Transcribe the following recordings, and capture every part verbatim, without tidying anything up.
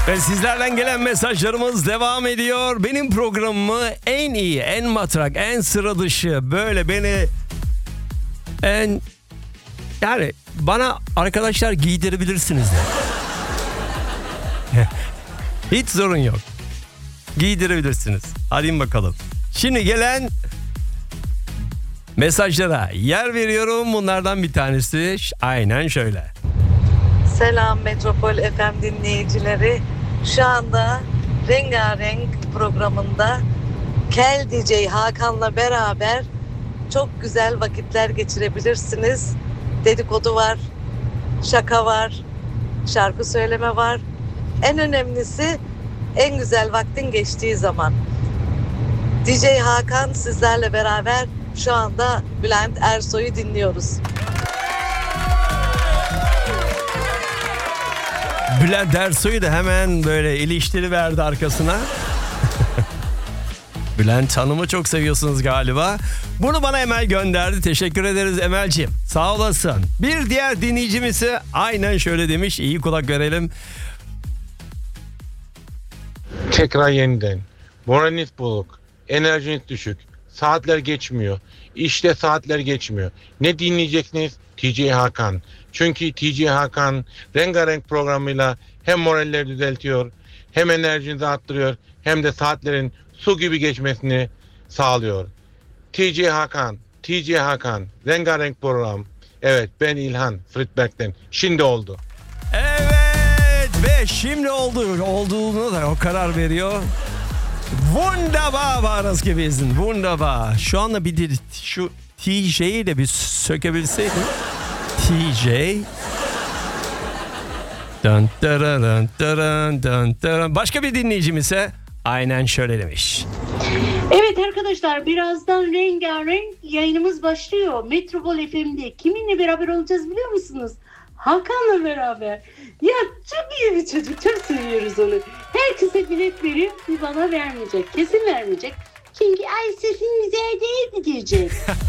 Ve sizlerden gelen mesajlarımız devam ediyor. Benim programımı en iyi, en matrak, en sıra dışı, böyle beni en... Yani bana arkadaşlar giydirebilirsiniz de. Hiç sorun yok. Giydirebilirsiniz. Hadi bakalım. Şimdi gelen mesajlara yer veriyorum. Bunlardan bir tanesi aynen şöyle. Selam Metropol F M dinleyicileri. Şu anda Rengarenk programında Kel D J Hakan'la beraber çok güzel vakitler geçirebilirsiniz. Dedikodu var, şaka var, şarkı söyleme var. En önemlisi en güzel vaktin geçtiği zaman. D J Hakan sizlerle beraber şu anda Bülent Ersoy'u dinliyoruz. Bülent Ersoy'u da hemen böyle iliştiriverdi arkasına. Bülent Hanım'ı çok seviyorsunuz galiba. Bunu bana Emel gönderdi. Teşekkür ederiz Emel'ciğim. Sağ olasın. Bir diğer dinleyicimiz ise aynen şöyle demiş. İyi kulak verelim. Tekrar yeniden. Moraliniz bozuk. Enerjiniz düşük. Saatler geçmiyor. İşte saatler geçmiyor. Ne dinleyeceksiniz? T J Hakan. Çünkü T J Hakan Rengarenk programıyla hem moralleri düzeltiyor, hem enerjinizi arttırıyor, hem de saatlerin su gibi geçmesini sağlıyor. T J Hakan, T J Hakan, Rengarenk program. Evet, ben İlhan Friedberg'den. Şimdi oldu. Evet ve şimdi oldu. Olduğunu da o karar veriyor. Wunderbar war das gewesen. Wunderbar. Şu anda bir de şu T J'yi de bir sökebilseydim. T J. Dun, dun, dun, dun, dun. Başka bir dinleyicimiz ise aynen şöyle demiş. Evet arkadaşlar, birazdan Rengarenk yayınımız başlıyor. Metropol F M'de kiminle beraber olacağız biliyor musunuz? Hakan'la beraber. Ya çok iyi bir çocuk, çok seviyoruz onu. Herkese bilet veriyor, bir bana vermeyecek. Kesin vermeyecek. Çünkü ay sesin güzel değil mi diyecek.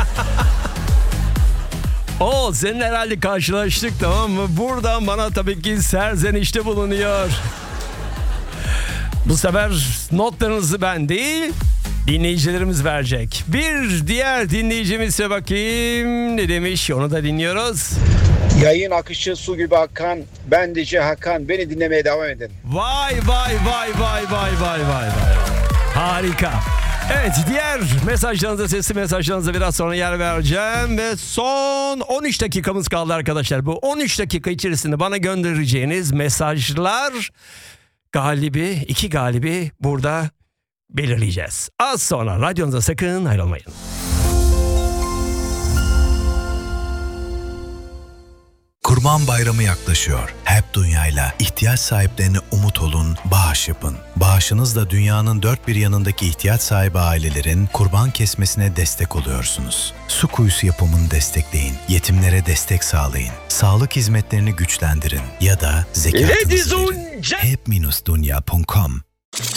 Oo, senin herhalde karşılaştık, tamam mı? Buradan bana tabii ki serzenişte bulunuyor. Bu sefer notlarınızı ben değil, dinleyicilerimiz verecek. Bir diğer dinleyicimizse bakayım ne demiş, onu da dinliyoruz. Yayın akışı su gibi akan, ben D J Hakan, beni dinlemeye devam edin. Vay vay vay vay vay vay vay vay. Harika. Evet, diğer mesajlarınıza, sesli mesajlarınıza biraz sonra yer vereceğim ve son on üç dakikamız kaldı arkadaşlar. Bu on üç dakika içerisinde bana göndereceğiniz mesajlar galibi, iki galibi burada belirleyeceğiz. Az sonra radyonuza sakın ayrılmayın. Kurban Bayramı yaklaşıyor. Hep Dünya'yla ihtiyaç sahiplerine umut olun, bağış yapın. Bağışınızla dünyanın dört bir yanındaki ihtiyaç sahibi ailelerin kurban kesmesine destek oluyorsunuz. Su kuyusu yapımını destekleyin, yetimlere destek sağlayın, sağlık hizmetlerini güçlendirin ya da zekatınızı verin. hep dunya nokta com